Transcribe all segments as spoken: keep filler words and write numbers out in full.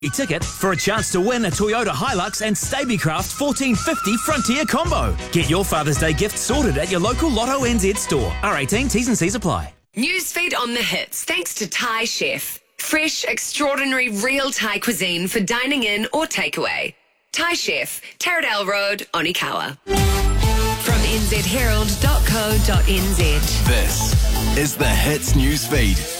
Ticket for a chance to win a Toyota Hilux and Stabicraft fourteen fifty Frontier Combo. Get your Father's Day gift sorted at your local Lotto N Z store. R eighteen, T's and C's apply. Newsfeed on the hits thanks to Thai Chef. Fresh, extraordinary, real Thai cuisine for dining in or takeaway. Thai Chef, Taradale Road, Onikawa. From n z herald dot co dot n z. This is the Hits Newsfeed.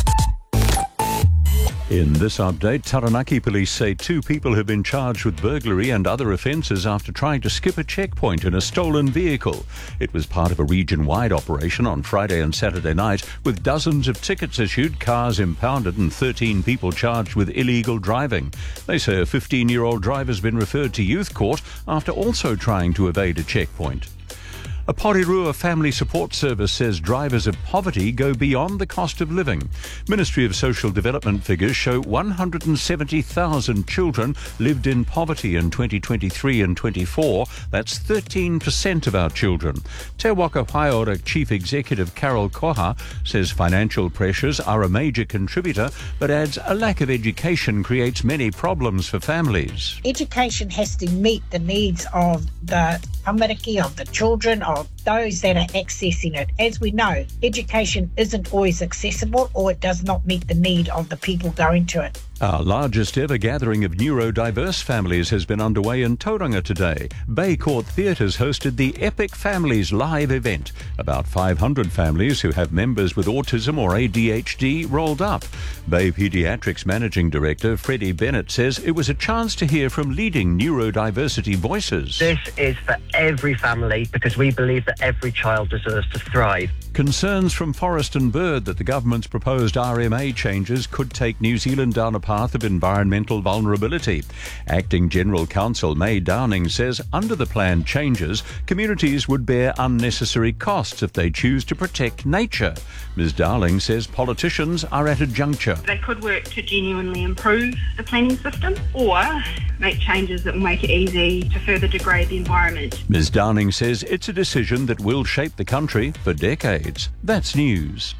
In this update, Taranaki police say two people have been charged with burglary and other offences after trying to skip a checkpoint in a stolen vehicle. It was part of a region-wide operation on Friday and Saturday night, with dozens of tickets issued, cars impounded and thirteen people charged with illegal driving. They say a fifteen-year-old driver's been referred to youth court after also trying to evade a checkpoint. A Porirua Family Support Service says drivers of poverty go beyond the cost of living. Ministry of Social Development figures show one hundred seventy thousand children lived in poverty in twenty twenty-three and twenty-four. That's thirteen percent of our children. Te Waka Whaiora Chief Executive Carol Koha says financial pressures are a major contributor, but adds a lack of education creates many problems for families. Education has to meet the needs of the tamariki, of the children, of those that are accessing it. As we know, education isn't always accessible, or it does not meet the need of the people going to it. Our largest ever gathering of neurodiverse families has been underway in Tauranga today. Bay Court Theatres hosted the Epic Families Live event. About five hundred families who have members with autism or A D H D rolled up. Bay Paediatrics Managing Director Freddie Bennett says it was a chance to hear from leading neurodiversity voices. This is for every family because we believe that every child deserves to thrive. Concerns from Forest and Bird that the government's proposed R M A changes could take New Zealand down a path of environmental vulnerability. Acting General Counsel May Downing says under the planned changes, communities would bear unnecessary costs if they choose to protect nature. Miz Dowling says politicians are at a juncture. They could work to genuinely improve the planning system or make changes that will make it easy to further degrade the environment. Miz Downing says it's a decision that will shape the country for decades. That's news.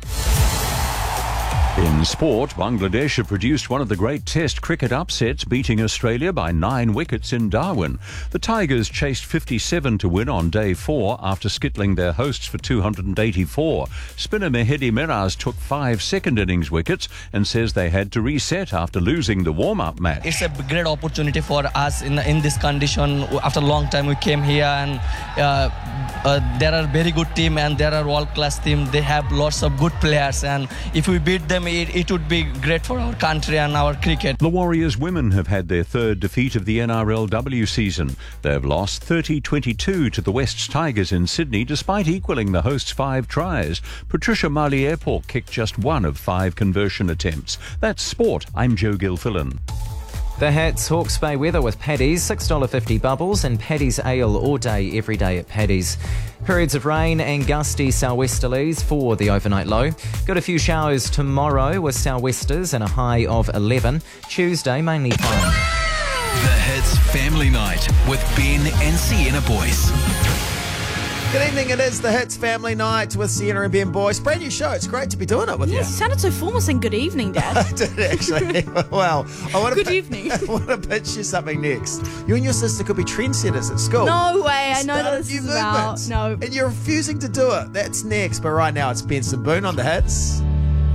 In sport, Bangladesh have produced one of the great Test cricket upsets, beating Australia by nine wickets in Darwin. The Tigers chased fifty-seven to win on day four after skittling their hosts for two hundred eighty-four. Spinner Mehedi Miraz took five second innings wickets and says they had to reset after losing the warm-up match. It's a great opportunity for us in in this condition. After a long time we came here, and uh, uh, there are very good team and there are world-class team. They have lots of good players, and if we beat them, It, it would be great for our country and our cricket. The Warriors women have had their third defeat of the N R L W season. They've lost thirty twenty-two to the Wests Tigers in Sydney, despite equalling the hosts' five tries. Patricia Marley Airport kicked just one of five conversion attempts. That's sport. I'm Joe Gilfillan. The Hats Hawke's Bay weather with Paddy's, six dollars fifty bubbles and Paddy's Ale all day, every day at Paddy's. Periods of rain and gusty sou'westerlies for the overnight low. Got a few showers tomorrow with sou'westers and a high of eleven. Tuesday, mainly fine. The Hits Family Night with Ben and Sienna Boyce. Good evening, it is the Hits Family Night with Sienna and Ben Boyce. Brand new show, it's great to be doing it with yes, you. You sounded so formal saying good evening, Dad. I did actually. Well, I want to Good evening. I want to pitch you something next. You and your sister could be trendsetters at school. No way, I know Start that a this new is about. movement. No. And you're refusing to do it. That's next, but right now it's Benson Boone on the Hits.